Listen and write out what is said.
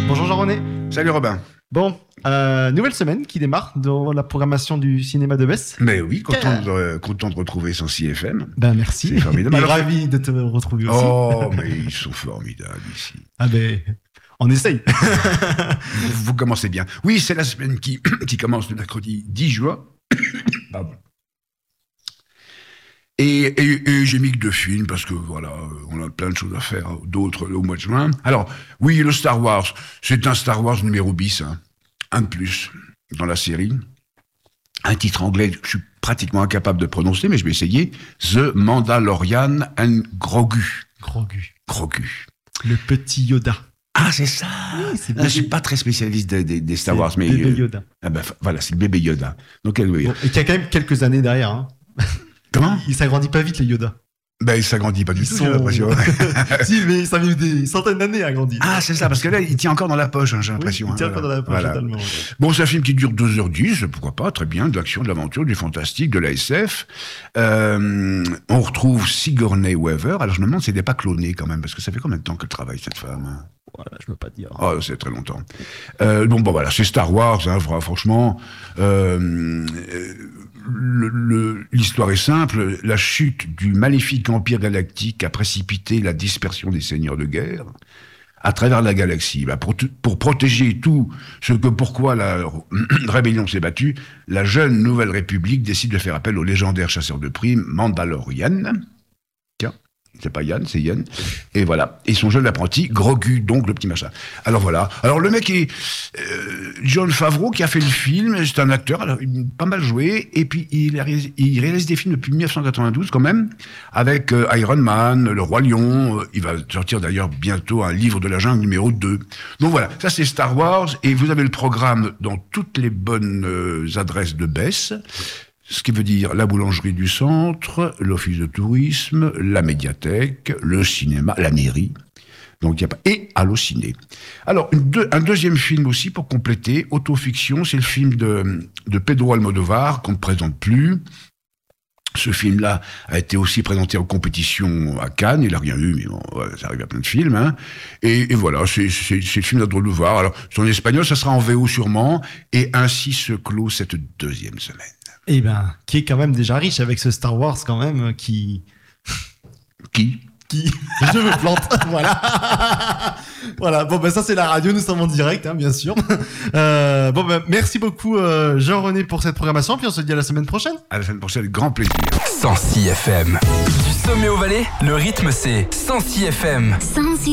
Bonjour Jean-René. Salut Robin. Bon, nouvelle semaine qui démarre dans la programmation du cinéma de Besse. Mais oui, content de retrouver 106 FM. Ben merci. C'est formidable. Et ravi de te retrouver aussi. Oh, mais ils sont formidables ici. Ah ben, on essaye. Vous commencez bien. Oui, c'est la semaine qui commence le mercredi 10 juin. Pardon. Et j'ai mis que 2 films parce que voilà, on a plein de choses à faire, d'autres au mois de juin. Alors, oui, le Star Wars, c'est un Star Wars numéro bis, hein, un de plus dans la série. Un titre anglais que je suis pratiquement incapable de prononcer, mais je vais essayer. The Mandalorian and Grogu. Grogu. Le petit Yoda. Ah, c'est ça. Oui, c'est je ne suis pas très spécialiste des Star Wars, mais bébé Yoda. Voilà, c'est le bébé Yoda. Donc, Bon, et qui a quand même quelques années derrière. Hein. Comment ? Il s'agrandit pas vite, les Yoda. Ben, il s'agrandit pas du tout, j'ai l'impression. Si, mais ça a mis des centaines d'années à grandir. Ah, c'est ça, parce que là, il tient encore dans la poche, hein, j'ai l'impression. Oui, il tient encore dans la poche, totalement. Bon, c'est un film qui dure 2h10, pourquoi pas, très bien, de l'action, de l'aventure, du fantastique, de la SF. On retrouve Sigourney Weaver. Alors, je me demande si elle n'est pas clonée quand même, parce que ça fait combien de temps qu'elle travaille, cette femme, hein ? Voilà, je ne peux pas te dire. Oh, c'est très longtemps. Bon, voilà, c'est Star Wars, hein, franchement. L'histoire est simple. La chute du maléfique empire galactique a précipité la dispersion des seigneurs de guerre à travers la galaxie. Pour protéger tout pourquoi la rébellion s'est battue, la jeune Nouvelle République décide de faire appel au légendaire chasseur de primes Mandalorian. Tiens, c'est pas Yann, c'est Yann. Et voilà. Et son jeune apprenti, Grogu, donc le petit machin. Alors voilà. Alors le mec est Jon Favreau qui a fait le film. C'est un acteur, alors, il a pas mal joué. Et puis il réalise des films depuis 1992 quand même, avec Iron Man, Le Roi Lion. Il va sortir d'ailleurs bientôt un livre de la jungle numéro 2. Donc voilà, ça c'est Star Wars. Et vous avez le programme dans toutes les bonnes adresses de Besse. Ce qui veut dire la boulangerie du centre, l'office de tourisme, la médiathèque, le cinéma, la mairie. Donc, et Allociné. Alors, un deuxième film aussi pour compléter, autofiction, c'est le film de Pedro Almodovar qu'on ne présente plus. Ce film-là a été aussi présenté en compétition à Cannes, il n'a rien eu, mais bon, ça arrive à plein de films. Hein. Et voilà, c'est le film d'Almodovar. Alors, en espagnol, ça sera en VO sûrement, et ainsi se clôt cette deuxième semaine. Eh ben, qui est quand même déjà riche avec ce Star Wars quand même, qui... Je me plante, voilà. Voilà, bon ben ça c'est la radio, nous sommes en direct, hein, bien sûr. Bon ben merci beaucoup Jean-René pour cette programmation, puis on se dit à la semaine prochaine. À la semaine prochaine, grand plaisir. 106 FM. Du sommet au Valais, le rythme c'est 106 FM. 106